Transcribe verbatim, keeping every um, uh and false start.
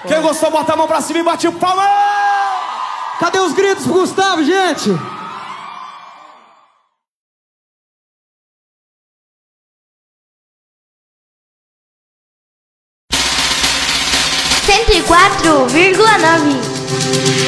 Quem gostou, bota a mão pra cima e bate o palma. Cadê os gritos pro Gustavo, gente? cento e quatro vírgula nove